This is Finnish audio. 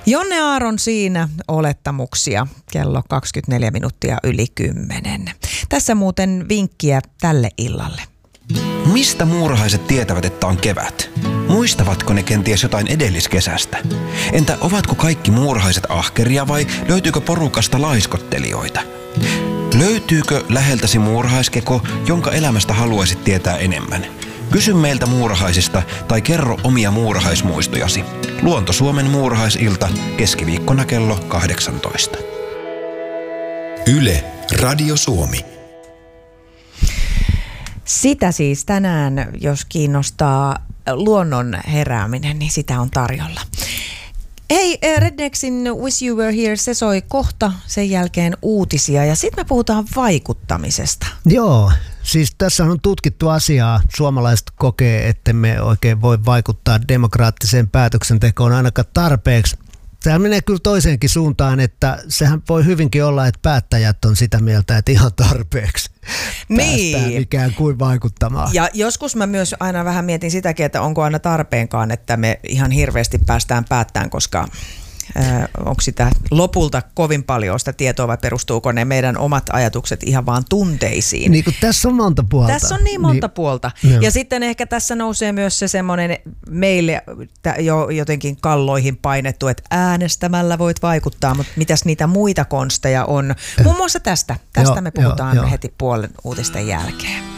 Jonne Aaron siinä olettamuksia kello 24 minuuttia yli 10. Tässä muuten vinkkiä tälle illalle. Mistä muurahaiset tietävät, että on kevät? Muistavatko ne kenties jotain edelliskesästä? Entä ovatko kaikki muurahaiset ahkeria vai löytyykö porukasta laiskottelijoita? Löytyykö läheltäsi muurahaiskeko, jonka elämästä haluaisit tietää enemmän? Kysy meiltä muurahaisista tai kerro omia muurahaismuistojasi. Luonto Suomen muurahaisilta keskiviikkona kello 18. Yle, Radio Suomi. Sitä siis tänään, jos kiinnostaa luonnon herääminen, niin sitä on tarjolla. Hei, Rednexin Wish You Were Here, se soi kohta, sen jälkeen uutisia ja sitten me puhutaan vaikuttamisesta. Joo, siis tässä on tutkittu asiaa. Suomalaiset kokee, että me oikein voi vaikuttaa demokraattiseen päätöksentekoon ainakaan tarpeeksi. Tämä menee kyllä toiseenkin suuntaan, että sehän voi hyvinkin olla, että päättäjät on sitä mieltä, että ihan tarpeeksi päästään ikään kuin vaikuttamaan. Ja joskus mä myös aina vähän mietin sitäkin, että onko aina tarpeenkaan, että me ihan hirveästi päästään päättämään, koska onko sitä lopulta kovin paljon sitä tietoa vai perustuuko ne meidän omat ajatukset ihan vaan tunteisiin? Niin kuin tässä on monta puolta. Tässä on niin monta puolta. Joo. Ja sitten ehkä tässä nousee myös se semmoinen meille jo jotenkin kalloihin painettu, että äänestämällä voit vaikuttaa, mutta mitäs niitä muita konsteja on? Muun muassa tästä me puhutaan heti puolen uutisten jälkeen.